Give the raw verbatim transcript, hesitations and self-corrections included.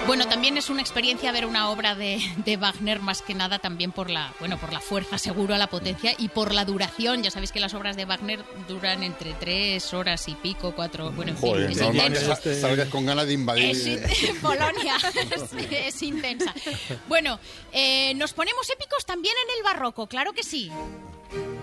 Bueno, también es una experiencia ver una obra de, de Wagner, más que nada también por la, bueno, por la fuerza, seguro, la potencia y por la duración. Ya sabéis que las obras de Wagner duran entre tres horas y pico, cuatro, bueno, en fin, Joder, es no, intenso. este... salgas con ganas de invadir. Es, Polonia, es, es intensa. Bueno, eh, nos ponemos épicos también en el barroco, claro que sí.